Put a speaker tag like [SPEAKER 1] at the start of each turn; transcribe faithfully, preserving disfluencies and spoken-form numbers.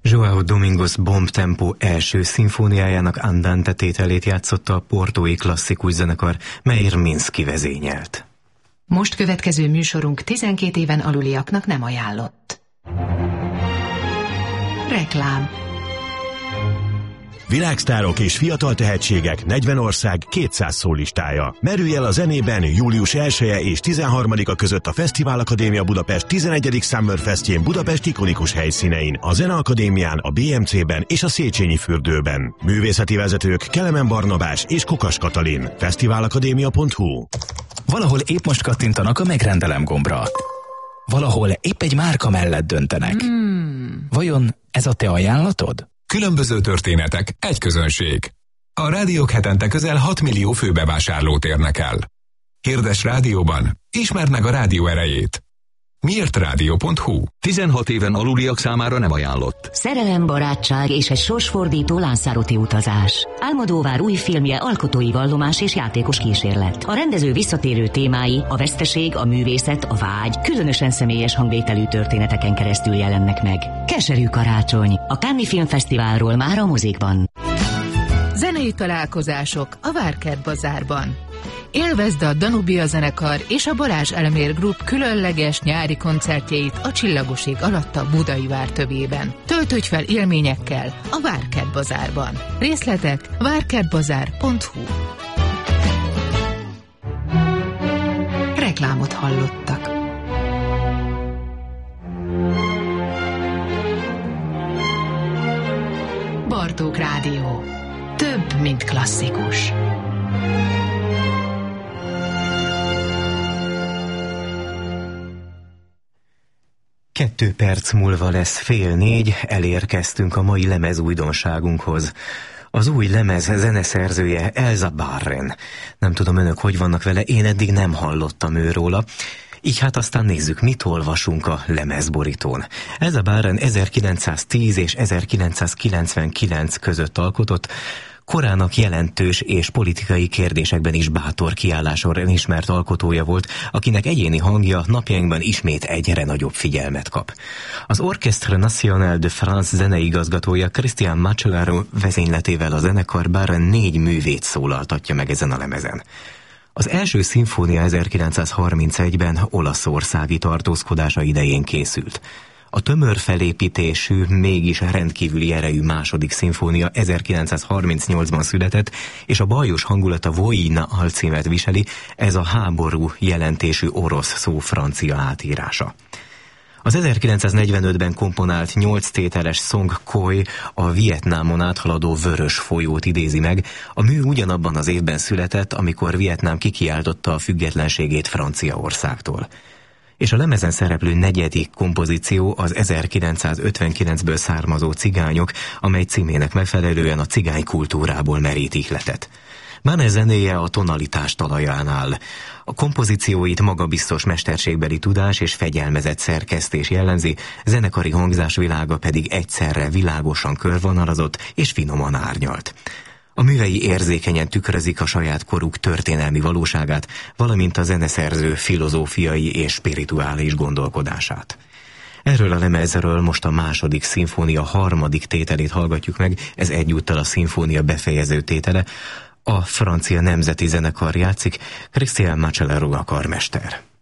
[SPEAKER 1] João Domingos Bombtempo első szimfóniájának Andante tételét játszotta a portói klasszikus zenekar, mely Hrminszki vezényelt.
[SPEAKER 2] Most következő műsorunk tizenkét éven aluliaknak nem ajánlott. Reklám.
[SPEAKER 3] Világsztárok és fiatal tehetségek, negyven ország, kétszáz szólistája. Merülj el a zenében július elseje és tizenharmadika között a Fesztivál Akadémia Budapest tizenegyedik Summer Festjén Budapest ikonikus helyszínein, a Zeneakadémián, a bé em cében és a Széchenyi fürdőben. Művészeti vezetők Kelemen Barnabás és Kokas Katalin. fesztiválakadémia pont hu.
[SPEAKER 4] Valahol épp most kattintanak a megrendelem gombra. Valahol épp egy márka mellett döntenek. Hmm. Vajon ez a te ajánlatod?
[SPEAKER 5] Különböző történetek, egy közönség. A rádiók hetente közel hat millió főbevásárlót érnek el. Hirdes rádióban, ismerd meg a rádió erejét. miért rádió pont hu.
[SPEAKER 6] tizenhat éven aluliak számára nem ajánlott.
[SPEAKER 7] Szerelem, barátság és egy sorsfordító Lanzarote utazás. Almodóvár új filmje alkotói vallomás és játékos kísérlet. A rendező visszatérő témái, a veszteség, a művészet, a vágy, különösen személyes hangvételű történeteken keresztül jelennek meg. Keserű karácsony. A Cannes Filmfesztiválról már a mozikban.
[SPEAKER 2] Zenei találkozások a Várkert Bazárban. Élvezd a Danubia zenekar és a Balázs Elmér Group különleges nyári koncertjeit a Csillagos ég alatt a Budai Vár tövében. Töltődj fel élményekkel a Várkert Bazárban. Részletek várkertbazár pont hu. Reklámot hallottak. Bartók Rádió. Több, mint klasszikus.
[SPEAKER 1] Kettő perc múlva lesz fél négy, elérkeztünk a mai lemezújdonságunkhoz. Az új lemez zeneszerzője Elsa Barren. Nem tudom, önök hogy vannak vele, én eddig nem hallottam őróla. Így hát aztán nézzük, mit olvasunk a lemezborítón. Elsa Barren ezerkilencszáztíz és ezerkilencszázkilencvenkilenc között alkotott, korának jelentős és politikai kérdésekben is bátor kiállásra ismert alkotója volt, akinek egyéni hangja napjainkban ismét egyre nagyobb figyelmet kap. Az Orchestre National de France zeneigazgatója Christian Macellaro vezényletével a zenekar Barren négy művét szólaltatja meg ezen a lemezen. Az első szimfónia ezerkilencszázharmincegyben olaszországi tartózkodása idején készült. A tömör felépítésű, mégis rendkívüli erejű második szimfónia ezerkilencszázharmincnyolcban született, és a bajos hangulata Vojna alcímet viseli, ez a háború jelentésű orosz szó francia átírása. Az ezerkilencszáznegyvenötben komponált nyolc tételes Song Khoi a Vietnámon áthaladó vörös folyót idézi meg. A mű ugyanabban az évben született, amikor Vietnám kikiáltotta a függetlenségét Franciaországtól. És a lemezen szereplő negyedik kompozíció az ezerkilencszázötvenkilencből származó Cigányok, amely címének megfelelően a cigány kultúrából merít ihletet. Barren zenéje a tonalitás talaján áll. A kompozícióit magabiztos mesterségbeli tudás és fegyelmezett szerkesztés jellemzi, zenekari hangzásvilága pedig egyszerre világosan körvonalazott és finoman árnyalt. A művei érzékenyen tükrözik a saját koruk történelmi valóságát, valamint a zeneszerző filozófiai és spirituális gondolkodását. Erről a lemezről most a második szimfónia harmadik tételét hallgatjuk meg, ez egyúttal a szimfónia befejező tétele. A francia nemzeti zenekar játszik, Christian Macellaro a karmester.